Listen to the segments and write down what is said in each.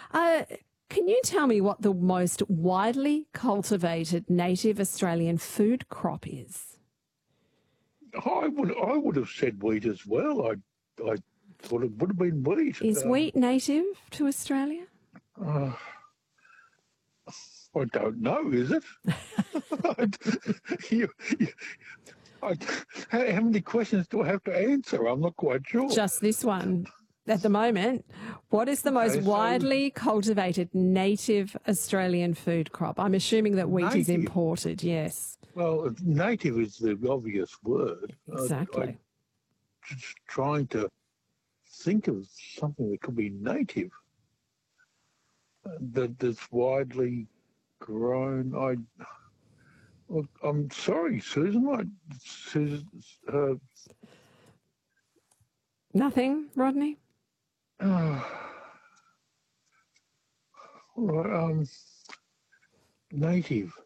Uh, can you tell me what the most widely cultivated native Australian food crop is? I would have said wheat as well. I thought it would have been wheat. Is wheat native to Australia? I don't know, is it? How many questions do I have to answer? I'm not quite sure. Just this one. At the moment, what is the most widely cultivated native Australian food crop? I'm assuming that wheat is imported, yes. Well, native is the obvious word. Exactly. I'm just trying to think of something that could be native that's widely grown. I'm sorry, Susan. Nothing, Rodney? All right, native.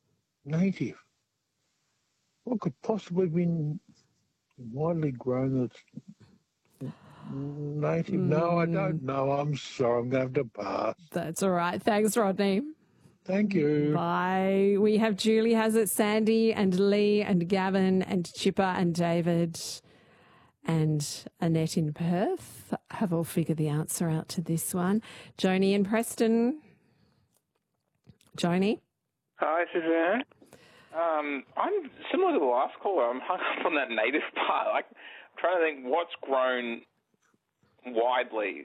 What could possibly be widely grown that's native? No, I don't know. I'm sorry. I'm going to have to pass. That's all right. Thanks, Rodney. Thank you. Bye. We have Julie has it, Sandy and Lee and Gavin and Chipper and David and Annette in Perth have all figured the answer out to this one. Joni in Preston. Joni? Hi, Suzanne. I'm similar to the last caller. I'm hung up on that native part. I'm trying to think what's grown widely.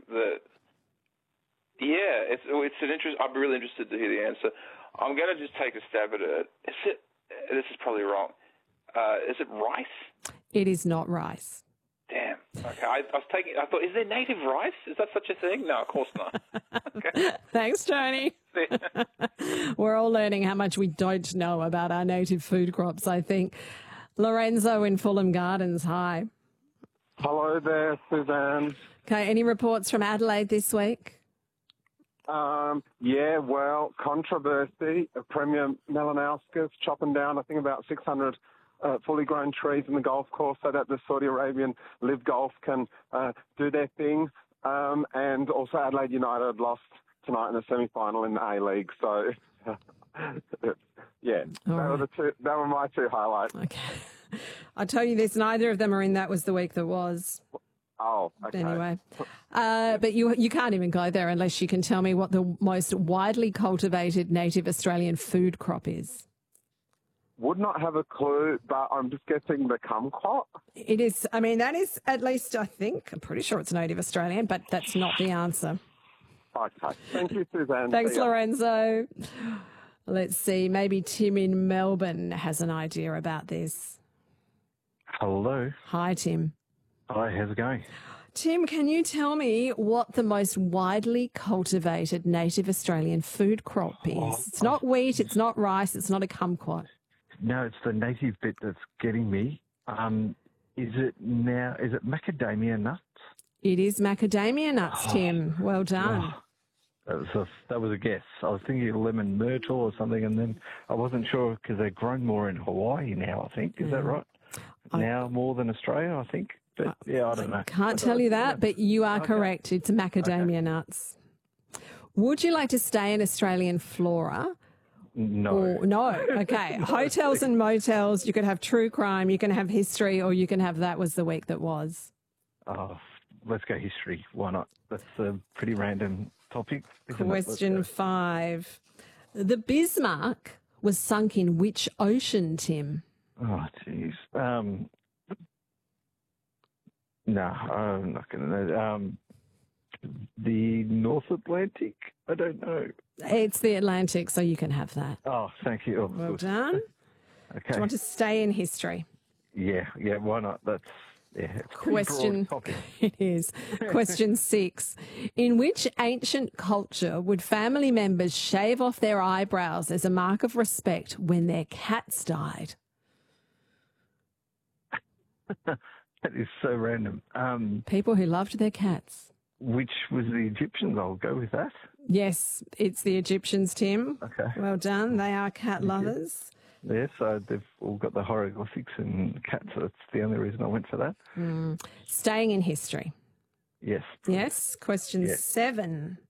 It's an interest. I'm really interested to hear the answer. I'm going to just take a stab at it. This is probably wrong. Is it rice? It is not rice. Damn. Okay. I thought, is there native rice? Is that such a thing? No, of course not. Okay. Thanks, Tony. We're all learning how much we don't know about our native food crops, I think. Lorenzo in Fulham Gardens, hi. Hello there, Suzanne. Okay, any reports from Adelaide this week? Controversy. Premier Malinowskis chopping down, I think, about 600 fully grown trees in the golf course so that the Saudi Arabian Live Golf can do their thing. And also Adelaide United lost tonight in the semi-final in the A-League. So, they were my two highlights. Okay. I'll tell you this, neither of them are in That Was the Week That Was. Oh, okay. Anyway, but you can't even go there unless you can tell me what the most widely cultivated native Australian food crop is. Would not have a clue, but I'm just guessing the kumquat. It is, that is at least, I'm pretty sure it's native Australian, but that's not the answer. Okay. Thank you, Suzanne. Thanks, Lorenzo. Let's see, maybe Tim in Melbourne has an idea about this. Hello. Hi, Tim. Hi, how's it going? Tim, can you tell me what the most widely cultivated native Australian food crop is? It's not wheat, it's not rice, it's not a kumquat. No, it's the native bit that's getting me. Is it macadamia nuts? It is macadamia nuts, Tim. Well done. That was a guess. I was thinking lemon myrtle or something, and then I wasn't sure because they're grown more in Hawaii now, I think. Is that right? Now more than Australia, I think. But, I don't know. Can't tell you that, but you are correct. It's macadamia nuts. Would you like to stay in Australian flora? No. No. Okay. Hotels and motels, you could have true crime, you can have history, or you can have That Was the Week That Was. Oh, let's go history. Why not? That's a pretty random topic. Question 5. The Bismarck was sunk in which ocean, Tim? Oh, jeez. No, I'm not going to know. The North Atlantic? I don't know. It's the Atlantic, so you can have that. Oh, thank you. Well done. Okay. Do you want to stay in history? Yeah, why not? That's Question. It is. Question 6. In which ancient culture would family members shave off their eyebrows as a mark of respect when their cats died? That is so random. People who loved their cats. Which was the Egyptians? I'll go with that. Yes, it's the Egyptians, Tim. Okay. Well done. They are cat lovers. Yeah, so they've all got the hieroglyphics and cats. So that's the only reason I went for that. Staying in history. Yes. Yes. Question 7.